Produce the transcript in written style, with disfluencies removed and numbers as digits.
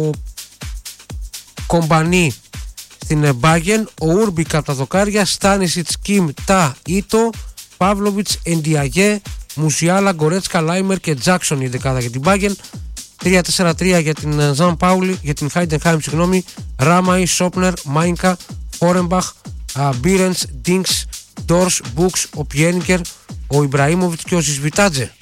Κομπανί στην Μπάγεν, ο Ούρμπικ από τα δοκάρια, Στάνισιτς, Κιμ, Τα, Ίτο, Παύλοβιτς, Εντιαγέ, Μουσιάλα, Γκορέτσκα, Λάιμερ και Τζάκσον η δεκάδα για την Μπάγεν. 3-4-3 για την Ζαν Πάουλι, για την Χάιντενχάιμ, συγγνώμη, Ράμαϊ, Σόπνερ, Μάινκα, Χόρεμπαχ, Μπίρενς, Ντίνξ, Ντόρς, Μπούξ, ο Πιένικερ, ο Ιμπραήμοβιτς και ο Ζισβιτάτζε.